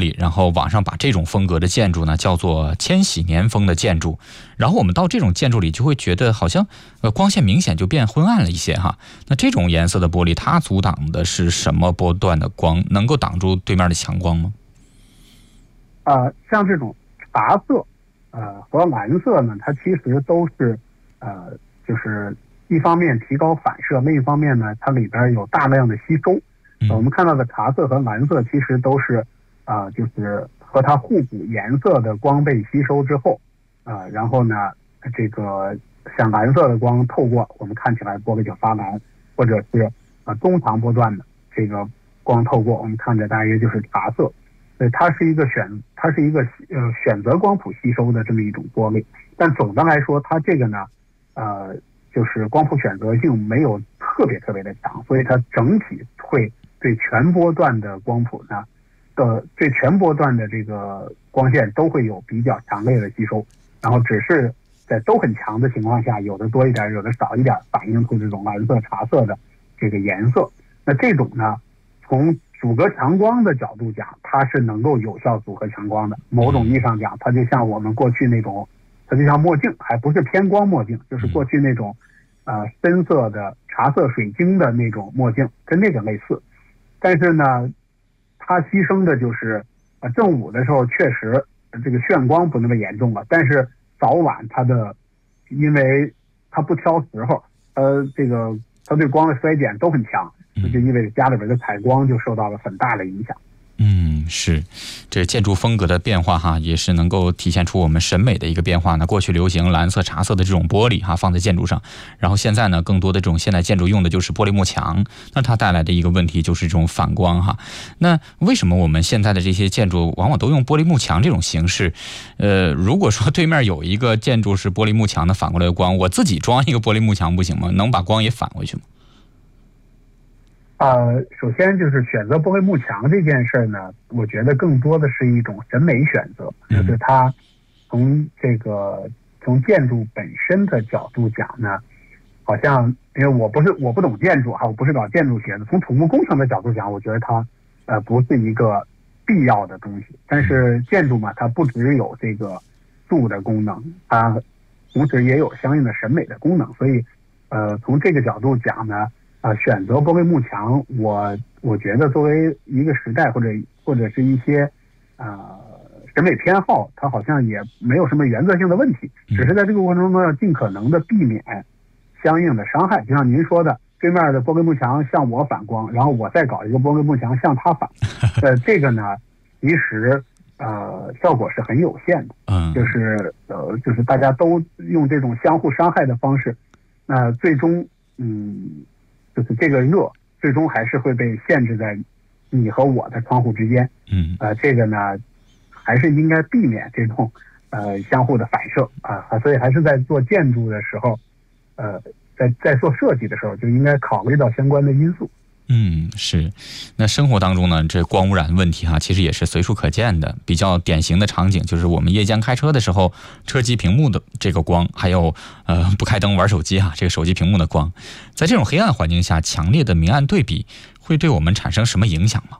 璃，然后网上把这种风格的建筑呢叫做千禧年风的建筑，然后我们到这种建筑里就会觉得好像光线明显就变昏暗了一些哈。那这种颜色的玻璃它阻挡的是什么波段的光？能够挡住对面的强光吗？ 像这种茶色和蓝色呢，它其实都是就是一方面提高反射，另一方面呢它里边有大量的吸收。我们看到的茶色和蓝色其实都是就是和它互补颜色的光被吸收之后然后呢这个像蓝色的光透过我们看起来玻璃就发蓝，或者是中长波段的这个光透过我们看着大约就是茶色。所以它是一个选择光谱吸收的这么一种玻璃。但总的来说它这个呢就是光谱选择性没有特别的强，所以它整体会对全波段的光谱呢对全波段的这个光线都会有比较强烈的吸收，然后只是在都很强的情况下，有的多一点有的少一点，反映出这种蓝色茶色的这个颜色。那这种呢从阻隔强光的角度讲，它是能够有效阻隔强光的。某种意义上讲，它就像我们过去那种，它就像墨镜，还不是偏光墨镜，就是过去那种深色的茶色水晶的那种墨镜，跟那个类似。但是呢它牺牲的就是正午的时候确实这个眩光不那么严重了，但是早晚因为它不挑时候，它对光的衰减都很强，就意味着家里边的采光就受到了很大的影响。 是，这建筑风格的变化哈，也是能够体现出我们审美的一个变化呢。过去流行蓝色、茶色的这种玻璃哈，放在建筑上，然后现在呢，更多的这种现代建筑用的就是玻璃幕墙，那它带来的一个问题就是这种反光哈。那为什么我们现在的这些建筑往往都用玻璃幕墙这种形式？如果说对面有一个建筑是玻璃幕墙的反过来的光，我自己装一个玻璃幕墙不行吗？能把光也反回去吗？ 首先就是选择玻璃幕墙这件事呢，我觉得更多的是一种审美选择，就是它从建筑本身的角度讲呢，好像因为我不懂建筑我不是搞建筑学的，从土木工程的角度讲，我觉得它不是一个必要的东西。但是建筑嘛，它不只有这个住的功能，它同时也有相应的审美的功能，所以从这个角度讲呢。选择玻璃幕墙，我觉得作为一个时代或者是一些审美偏好，它好像也没有什么原则性的问题，只是在这个过程中要尽可能的避免相应的伤害。就像您说的，对面的玻璃幕墙向我反光，然后我再搞一个玻璃幕墙向他反，这个呢其实效果是很有限的。就是大家都用这种相互伤害的方式，最终就是这个热最终还是会被限制在你和我的窗户之间。这个呢还是应该避免这种相互的反射所以还是在做建筑的时候在做设计的时候就应该考虑到相关的因素。 是。那生活当中呢，这光污染问题其实也是随处可见的。比较典型的场景就是我们夜间开车的时候，车机屏幕的这个光，还有不开灯玩手机这个手机屏幕的光，在这种黑暗环境下，强烈的明暗对比会对我们产生什么影响吗？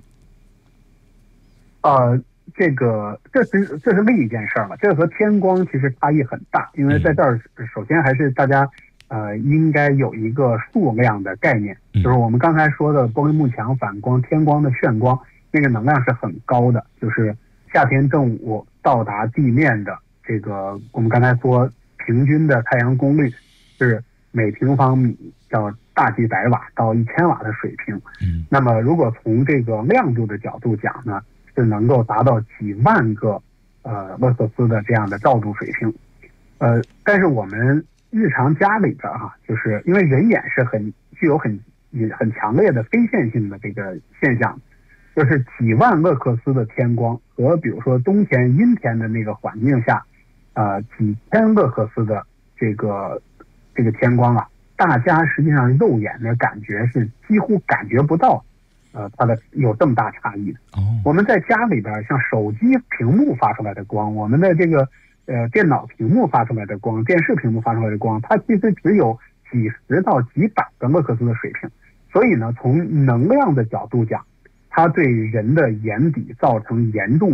这是另一件事了。这和天光其实差异很大，因为在这儿首先还是大家应该有一个数量的概念，就是我们刚才说的玻璃幕墙反光、天光的眩光，那个能量是很高的，就是夏天正午到达地面的这个，我们刚才说平均的太阳功率是每平方米叫大几百瓦到1000瓦的水平。那么如果从这个亮度的角度讲呢，是能够达到几万个勒克斯的这样的照度水平。但是我们日常家里边就是因为人眼是具有很强烈的非线性的这个现象，就是几万勒克斯的天光和比如说冬天阴天的那个环境下几千勒克斯的这个天光大家实际上肉眼的感觉是几乎感觉不到它的有这么大差异的。我们在家里边像手机屏幕发出来的光，我们的这个电脑屏幕发出来的光，电视屏幕发出来的光，它其实只有几十到几百个勒克斯的水平。所以呢，从能量的角度讲，它对人的眼底造成严重